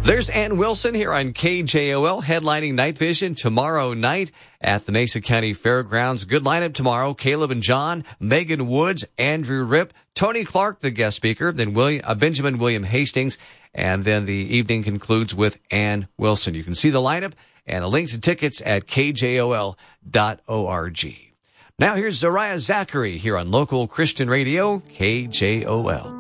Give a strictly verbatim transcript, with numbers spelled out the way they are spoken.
There's Ann Wilson here on K J O L, headlining Night Vision tomorrow night at the Mesa County Fairgrounds. Good lineup tomorrow. Caleb and John, Megan Woods, Andrew Ripp, Tony Clark, the guest speaker, then William, uh, Benjamin William Hastings, and then the evening concludes with Ann Wilson. You can see the lineup and a link to tickets at K J O L dot org. Now here's Zariah Zachary here on Local Christian Radio, K J O L.